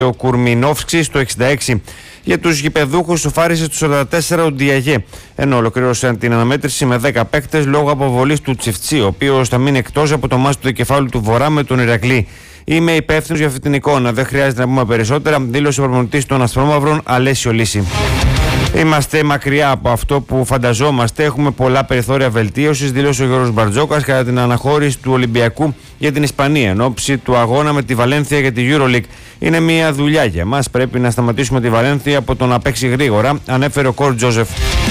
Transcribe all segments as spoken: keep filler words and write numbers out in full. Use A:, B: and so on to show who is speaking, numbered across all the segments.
A: ο Κουρμινόφσκι στο εξήντα έξι. Για τους γηπεδούχους σοφάρισε στο σαράντα τέσσερα ο Ντιαγέ, ενώ ολοκλήρωσαν την αναμέτρηση με δέκα παίκτες λόγω αποβολής του Τσιφτσί, ο οποίος θα μείνει εκτός από το μάτς του Δικεφάλου του Βορρά με τον Ηρακλή. Είμαι υπεύθυνος για αυτή την εικόνα. Δεν χρειάζεται να πούμε περισσότερα, δήλωσε ο προπονητής των Ασπρόμαυρων Αλέσιο Λύση. Είμαστε μακριά από αυτό που φανταζόμαστε. Έχουμε πολλά περιθώρια βελτίωσης, δήλωσε ο Γιώργος Μπαρτζόκας κατά την αναχώρηση του Ολυμπιακού για την Ισπανία εν ώψη του αγώνα με τη Βαλένθια για τη EuroLeague. Είναι μια δουλειά για μας. Πρέπει να σταματήσουμε τη Βαλένθια από το να παίξει γρήγορα, ανέφερε ο Κορ Τζόζεφ.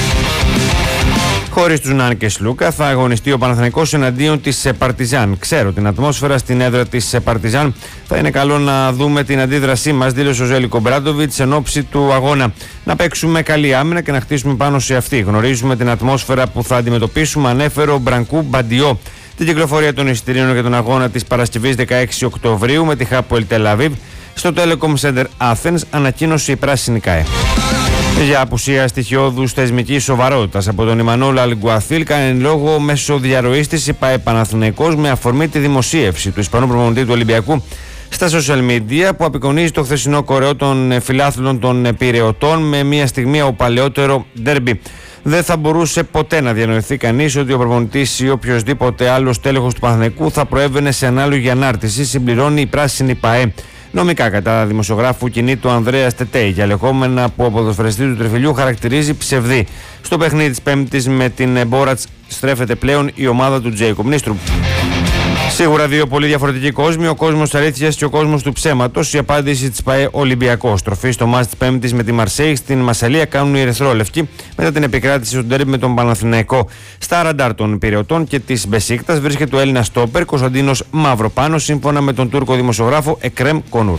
A: Χωρίς τους Νάν και Σλούκα θα αγωνιστεί ο Παναθηναϊκός εναντίον της Παρτιζάν. Ξέρω την ατμόσφαιρα στην έδρα της Παρτιζάν. Θα είναι καλό να δούμε την αντίδρασή μας, δήλωσε ο Ζέλικο Μπράντοβιτς εν ώψη του αγώνα. Να παίξουμε καλή άμυνα και να χτίσουμε πάνω σε αυτή. Γνωρίζουμε την ατμόσφαιρα που θα αντιμετωπίσουμε, ανέφερε ο Μπρανκού Μπαντιό. Την κυκλοφορία των εισιτηρίων για τον αγώνα της Παρασκευής δεκαέξι Οκτωβρίου με τη Χάπολ Τελ Αβίβ στο Telecom Center Athens ανακοίνωσε η Πράσινη ΚΑΕ. Για απουσία στοιχειώδους θεσμικής σοβαρότητας από τον Ιμανόλ Αλγκουαθίλ, κάνει λόγο μέσω διαρροής της ΙΠΑΕ Παναθηναϊκός με αφορμή τη δημοσίευση του Ισπανού προπονητή του Ολυμπιακού στα social media που απεικονίζει το χθεσινό κορεό των φιλάθλων των Πειραιωτών με μια στιγμή από παλαιότερο ντέρμπι. Δεν θα μπορούσε ποτέ να διανοηθεί κανείς ότι ο προπονητής ή οποιοδήποτε άλλος τέλεχος του Παναθηναϊκού θα προέβαινε σε ανάλογη ανάρτηση, συμπληρώνει η Πράσινη ΠΑΕ. Νομικά, κατά δημοσιογράφου κινήτου Ανδρέας Τετέι, για λεγόμενα που ο ποδοσφαιριστής του Τριφυλιού χαρακτηρίζει ψευδή. Στο παιχνίδι της Πέμπτης με την Μπόρατς στρέφεται πλέον η ομάδα του Τζέικομ Νίστρου. Σίγουρα δύο πολύ διαφορετικοί κόσμοι, ο κόσμος της αλήθειας και ο κόσμος του ψέματος. Η απάντηση της ΠΑΕ Ολυμπιακό. Στροφή στο μάτς της Πέμπτης με τη Μαρσέη στην Μασσαλία κάνουν οι ερυθρόλευκοι μετά την επικράτηση του ντέρμπι με τον Παναθηναϊκό. Στα ραντάρ των Πειραιωτών και της Μπεσίκτας βρίσκεται ο Έλληνας στόπερ Κωνσταντίνος Μαυροπάνο, σύμφωνα με τον Τούρκο δημοσιογράφο Εκρέμ Κονούρ.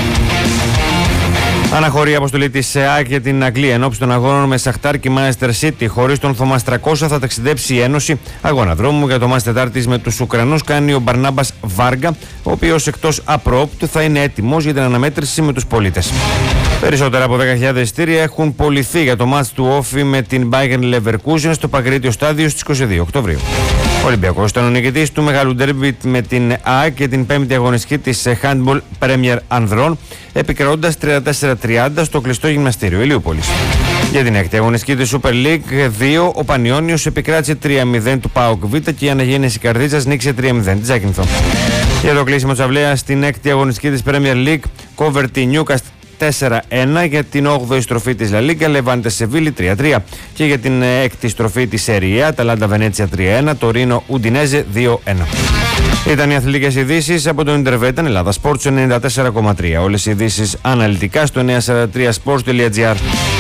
A: Αναχωρεί η αποστολή της ΣΕΑΚ για την Αγγλία εν ώψη των αγώνων με Σαχτάρ και Manchester City. Χωρίς τον Θωμάς τριακόσια θα ταξιδέψει η Ένωση. Αγώνα δρόμου για το μάτς Τετάρτης με τους Ουκρανούς κάνει ο Μπαρνάμπας Βάργα, ο οποίος εκτός απρόοπτου θα είναι έτοιμος για την αναμέτρηση με τους πολίτες. Περισσότερα από δέκα χιλιάδες εισιτήρια έχουν πωληθεί για το μάτς του Όφι με την Bayern Leverkusen στο Παγκρίτιο Στάδιο στις είκοσι δύο Οκτωβρίου. Ο Ολυμπιακός ήταν ο νικητής του μεγάλου ντέρμπι με την ΑΕΚ και την πέμπτη αγωνιστική της Handball Premier Ανδρών, επικρατώντας τριάντα τέσσερα τριάντα στο κλειστό γυμναστήριο Ηλιούπολης. Για την έκτη αγωνιστική της Super League δύο, ο Πανιώνιος επικράτησε τρία μηδέν του ΠΑΟΚ Β και η Αναγέννηση Καρδίτσας νίκησε τρία μηδέν τη Ζάκυνθο. Για το κλείσιμο της αυλαίας στην έκτη αγωνιστική της Premier League, Coventry Newcastle τέσσερα ένα, για την όγδοη στροφή της La Liga, Λεβάντε Σεβίλη τρία τρία και για την έκτη στροφή της Serie A, Αταλάντα Βενέτσια τρία ένα, Τωρίνο Ουντινέζε δύο ένα. Ήταν οι αθλητικές ειδήσεις από το Ιντερβέταν Ελλάδα Sports ενενήντα τέσσερα κόμμα τρία. Όλες οι ειδήσεις αναλυτικά στο εννιακόσια σαράντα τρία sports τελεία gr.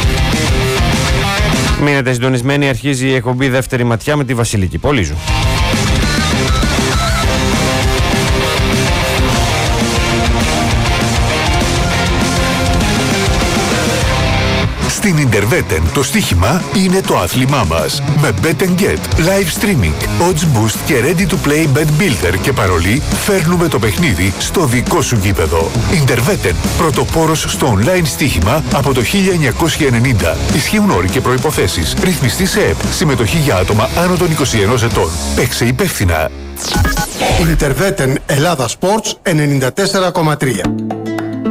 A: Μείνετε συντονισμένοι, αρχίζει η εκπομπή Δεύτερη Ματιά με τη Βασιλική Πολύζου.
B: Στην Ιντερβέτεν το στοίχημα είναι το άθλημά μας. Με Bet and Get, live streaming, odds boost και ready to play bet builder και παρολί φέρνουμε το παιχνίδι στο δικό σου γήπεδο. Ιντερβέτεν, πρωτοπόρος στο online στοίχημα από το χίλια εννιακόσια ενενήντα. Ισχύουν όροι και προϋποθέσεις. Ρυθμιστή σε ΕΠ. Συμμετοχή για άτομα άνω των είκοσι ενός ετών. Παίξε υπεύθυνα.
C: Ιντερβέτεν Ελλάδα Sports ενενήντα τέσσερα κόμμα τρία.